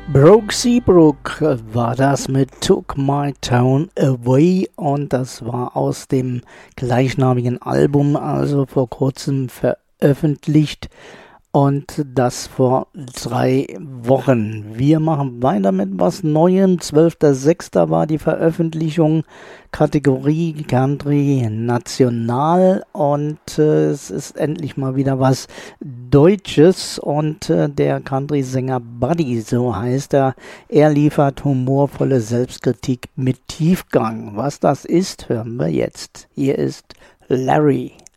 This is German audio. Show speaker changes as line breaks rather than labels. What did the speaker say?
Brooke Seabrook war das mit Took My Town Away und das war aus dem gleichnamigen Album, also vor kurzem veröffentlicht und das vor 3 Wochen. Wir machen weiter mit was Neuem. 12.06. war die Veröffentlichung, Kategorie Country National und es ist endlich mal wieder was Deutsches und der Country-Sänger Buddy, so heißt er, liefert humorvolle Selbstkritik mit Tiefgang. Was das ist, hören wir jetzt. Hier ist Larry.